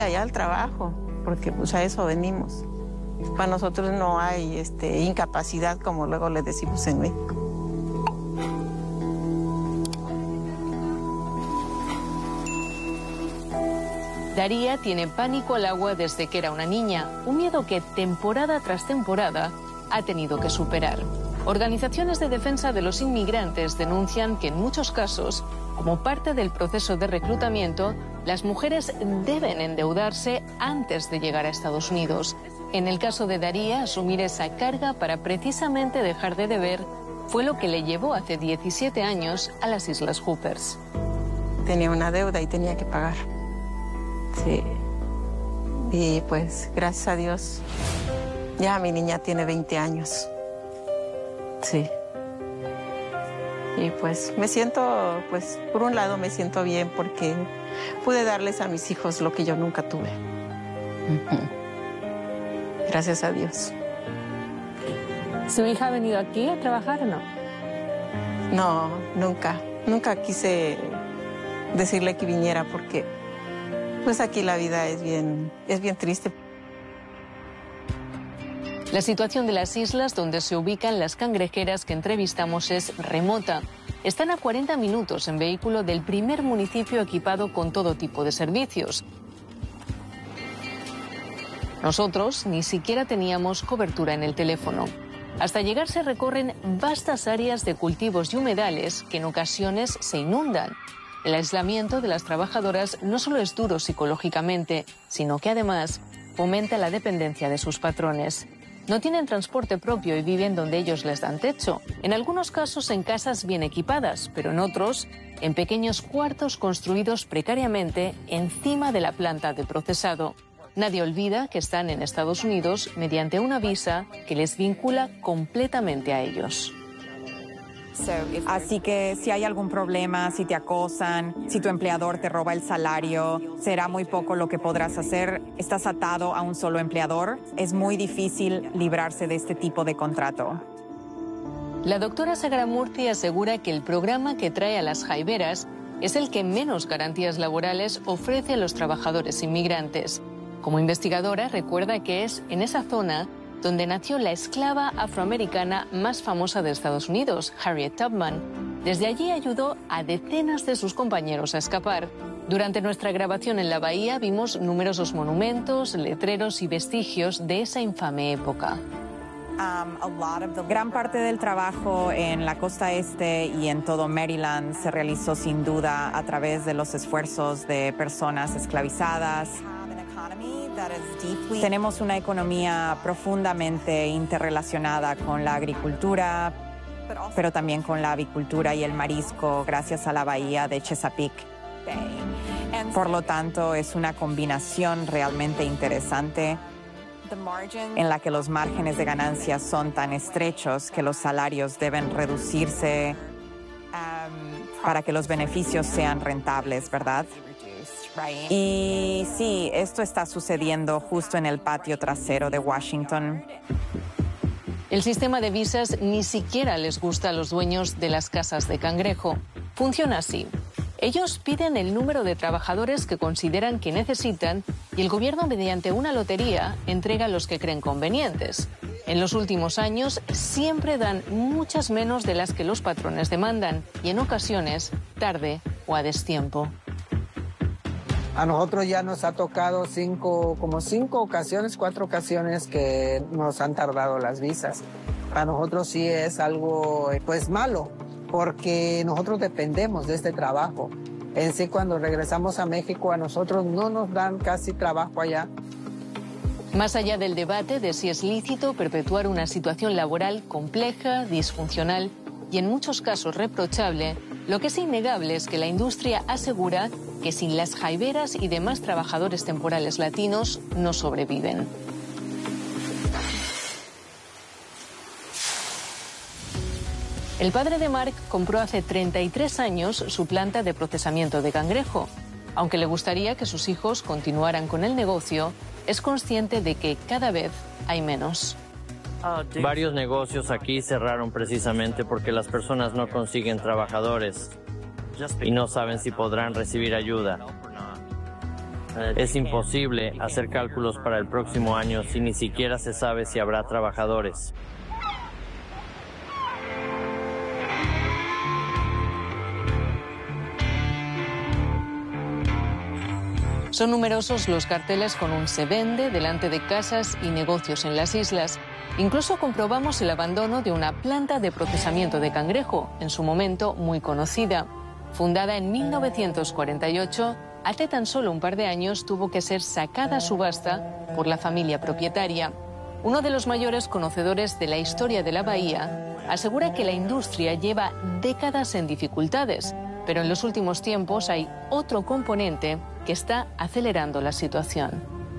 allá al trabajo, porque pues a eso venimos. Para nosotros no hay incapacidad, como luego le decimos en México. Daría tiene pánico al agua desde que era una niña, un miedo que temporada tras temporada ha tenido que superar. Organizaciones de defensa de los inmigrantes denuncian que en muchos casos, como parte del proceso de reclutamiento, las mujeres deben endeudarse antes de llegar a Estados Unidos. En el caso de Daría, asumir esa carga para precisamente dejar de deber fue lo que le llevó hace 17 años a las Islas Hoopers. Tenía una deuda y tenía que pagar. Sí. Y pues, gracias a Dios, ya mi niña tiene 20 años. Sí. Y pues me siento, pues por un lado me siento bien porque pude darles a mis hijos lo que yo nunca tuve. Gracias a Dios. ¿Su hija ha venido aquí a trabajar o no? No, nunca. Nunca quise decirle que viniera porque pues aquí la vida es bien triste. La situación de las islas donde se ubican las cangrejeras que entrevistamos es remota. Están a 40 minutos en vehículo del primer municipio equipado con todo tipo de servicios. Nosotros ni siquiera teníamos cobertura en el teléfono. Hasta llegar se recorren vastas áreas de cultivos y humedales que en ocasiones se inundan. El aislamiento de las trabajadoras no solo es duro psicológicamente, sino que además fomenta la dependencia de sus patrones. No tienen transporte propio y viven donde ellos les dan techo. En algunos casos en casas bien equipadas, pero en otros en pequeños cuartos construidos precariamente encima de la planta de procesado. Nadie olvida que están en Estados Unidos mediante una visa que les vincula completamente a ellos. Así que si hay algún problema, si te acosan, si tu empleador te roba el salario, será muy poco lo que podrás hacer. Estás atado a un solo empleador. Es muy difícil librarse de este tipo de contrato. La doctora Sagramurthy asegura que el programa que trae a las jaiberas es el que menos garantías laborales ofrece a los trabajadores inmigrantes. Como investigadora, recuerda que es en esa zona donde nació la esclava afroamericana más famosa de Estados Unidos, Harriet Tubman. Desde allí ayudó a decenas de sus compañeros a escapar. Durante nuestra grabación en la bahía vimos numerosos monumentos, letreros y vestigios de esa infame época. Gran parte del trabajo en la costa este y en todo Maryland se realizó sin duda a través de los esfuerzos de personas esclavizadas. Tenemos una economía profundamente interrelacionada con la agricultura, pero también con la avicultura y el marisco gracias a la bahía de Chesapeake. Por lo tanto, es una combinación realmente interesante en la que los márgenes de ganancias son tan estrechos que los salarios deben reducirse para que los beneficios sean rentables, ¿verdad? Y sí, esto está sucediendo justo en el patio trasero de Washington. El sistema de visas ni siquiera les gusta a los dueños de las casas de cangrejo. Funciona así. Ellos piden el número de trabajadores que consideran que necesitan y el gobierno, mediante una lotería, entrega a los que creen convenientes. En los últimos años siempre dan muchas menos de las que los patrones demandan y en ocasiones tarde o a destiempo. A nosotros ya nos ha tocado cuatro ocasiones que nos han tardado las visas. Para nosotros sí es algo pues malo, porque nosotros dependemos de este trabajo. En sí, cuando regresamos a México, a nosotros no nos dan casi trabajo allá. Más allá del debate de si es lícito perpetuar una situación laboral compleja, disfuncional y en muchos casos reprochable, lo que es innegable es que la industria asegura que sin las jaiberas y demás trabajadores temporales latinos no sobreviven. El padre de Mark compró hace 33 años su planta de procesamiento de cangrejo. Aunque le gustaría que sus hijos continuaran con el negocio, es consciente de que cada vez hay menos. Varios negocios aquí cerraron precisamente porque las personas no consiguen trabajadores y no saben si podrán recibir ayuda. Es imposible hacer cálculos para el próximo año si ni siquiera se sabe si habrá trabajadores. Son numerosos los carteles con un "se vende" delante de casas y negocios en las islas. Incluso comprobamos el abandono de una planta de procesamiento de cangrejo, en su momento muy conocida. Fundada en 1948, hace tan solo un par de años tuvo que ser sacada a subasta por la familia propietaria. Uno de los mayores conocedores de la historia de la bahía asegura que la industria lleva décadas en dificultades, pero en los últimos tiempos hay otro componente que está acelerando la situación.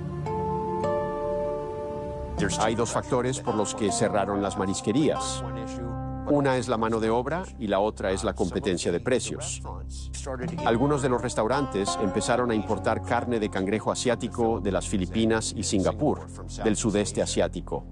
Hay dos factores por los que cerraron las marisquerías. Una es la mano de obra y la otra es la competencia de precios. Algunos de los restaurantes empezaron a importar carne de cangrejo asiático de las Filipinas y Singapur, del sudeste asiático.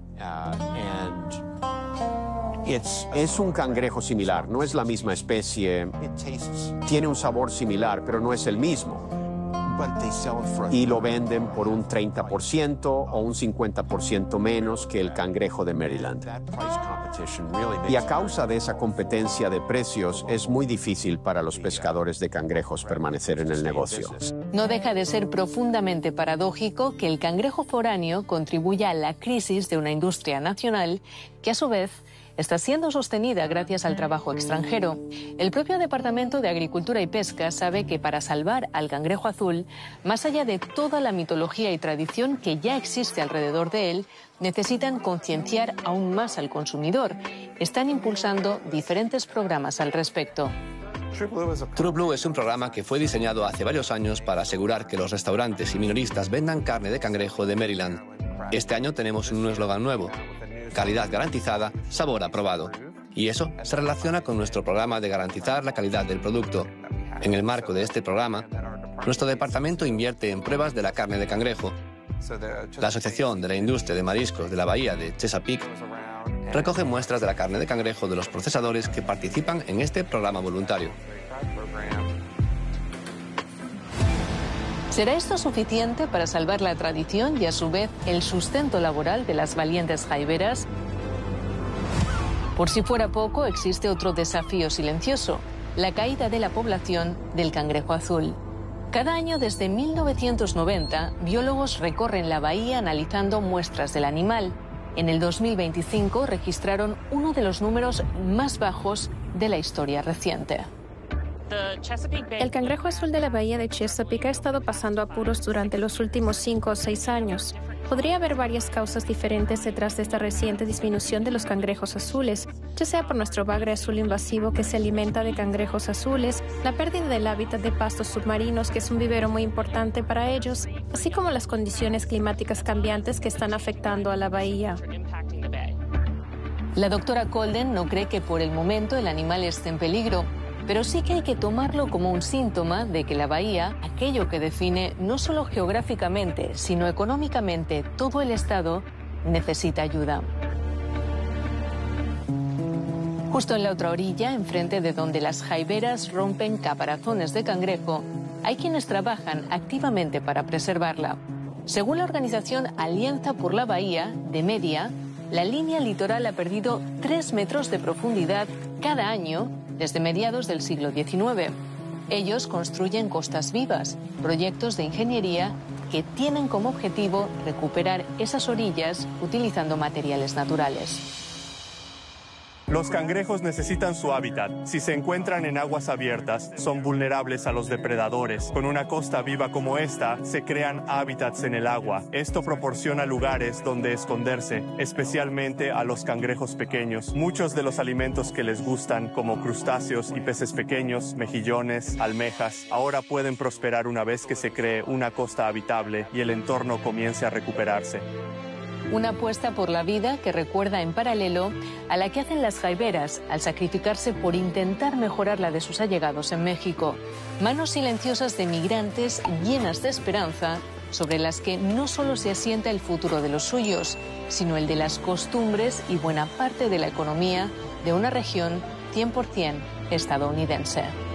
Es un cangrejo similar, no es la misma especie. Tiene un sabor similar, pero no es el mismo. Y lo venden por un 30% o un 50% menos que el cangrejo de Maryland. Y a causa de esa competencia de precios, es muy difícil para los pescadores de cangrejos permanecer en el negocio. No deja de ser profundamente paradójico que el cangrejo foráneo contribuya a la crisis de una industria nacional que, a su vez, está siendo sostenida gracias al trabajo extranjero. El propio Departamento de Agricultura y Pesca sabe que para salvar al cangrejo azul, más allá de toda la mitología y tradición que ya existe alrededor de él, necesitan concienciar aún más al consumidor. Están impulsando diferentes programas al respecto. True Blue es un programa que fue diseñado hace varios años para asegurar que los restaurantes y minoristas vendan carne de cangrejo de Maryland. Este año tenemos un eslogan nuevo: calidad garantizada, sabor aprobado. Y eso se relaciona con nuestro programa de garantizar la calidad del producto. En el marco de este programa, nuestro departamento invierte en pruebas de la carne de cangrejo. La Asociación de la Industria de Mariscos de la Bahía de Chesapeake recoge muestras de la carne de cangrejo de los procesadores que participan en este programa voluntario. ¿Será esto suficiente para salvar la tradición y, a su vez, el sustento laboral de las valientes jaiberas? Por si fuera poco, existe otro desafío silencioso: la caída de la población del cangrejo azul. Cada año desde 1990, biólogos recorren la bahía analizando muestras del animal. En el 2025 registraron uno de los números más bajos de la historia reciente. El cangrejo azul de la bahía de Chesapeake ha estado pasando apuros durante los últimos 5 o 6 años. Podría haber varias causas diferentes detrás de esta reciente disminución de los cangrejos azules, ya sea por nuestro bagre azul invasivo que se alimenta de cangrejos azules, la pérdida del hábitat de pastos submarinos, que es un vivero muy importante para ellos, así como las condiciones climáticas cambiantes que están afectando a la bahía. La doctora Colden no cree que por el momento el animal esté en peligro, pero sí que hay que tomarlo como un síntoma de que la bahía, aquello que define no solo geográficamente, sino económicamente todo el estado, necesita ayuda. Justo en la otra orilla, enfrente de donde las jaiberas rompen caparazones de cangrejo, hay quienes trabajan activamente para preservarla. Según la organización Alianza por la Bahía, de media, la línea litoral ha perdido 3 metros de profundidad cada año desde mediados del siglo XIX. Ellos construyen costas vivas, proyectos de ingeniería que tienen como objetivo recuperar esas orillas utilizando materiales naturales. Los cangrejos necesitan su hábitat. Si se encuentran en aguas abiertas, son vulnerables a los depredadores. Con una costa viva como esta, se crean hábitats en el agua. Esto proporciona lugares donde esconderse, especialmente a los cangrejos pequeños. Muchos de los alimentos que les gustan, como crustáceos y peces pequeños, mejillones, almejas, ahora pueden prosperar una vez que se cree una costa habitable y el entorno comience a recuperarse. Una apuesta por la vida que recuerda en paralelo a la que hacen las jaiberas al sacrificarse por intentar mejorar la de sus allegados en México. Manos silenciosas de migrantes llenas de esperanza sobre las que no solo se asienta el futuro de los suyos, sino el de las costumbres y buena parte de la economía de una región 100% estadounidense.